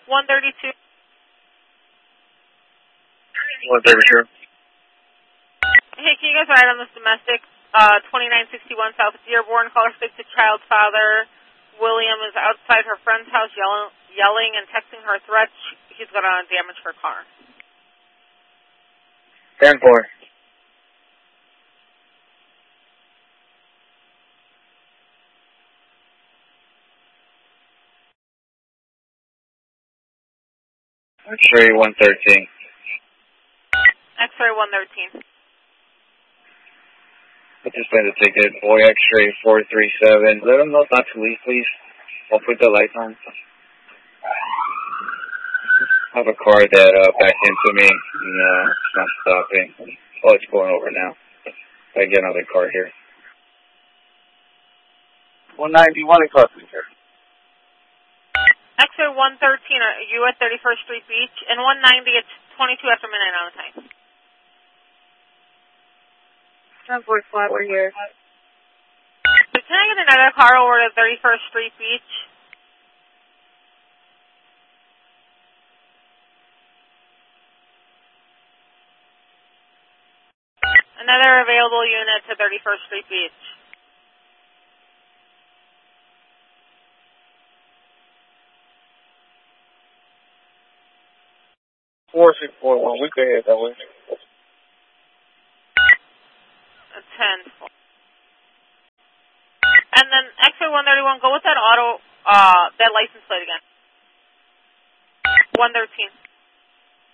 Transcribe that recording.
132. 132. Hey, can you guys ride on this domestic? 2961 South Dearborn. Caller speaks to child's father. William is outside her friend's house yelling and texting her threats. He's going to damage her car. 10-4. X-ray 113. X-ray 113. I just played the ticket. Boy X-ray 437. Let them know not to leave, please. I'll put the lights on. I have a car that backed into me. And, it's not stopping. Oh, it's pulling over now. I get another car here. 191 in custody, sir. X-ray 113, are you at 31st Street Beach? And 190, it's 22 after midnight on the time. 10-4 flat, we're here. So can I get another car over to 31st Street Beach? Another available unit to 31st Street Beach. Four 641. We can head that way. 10. And then X-ray 131, go with that auto, that license plate again. 113.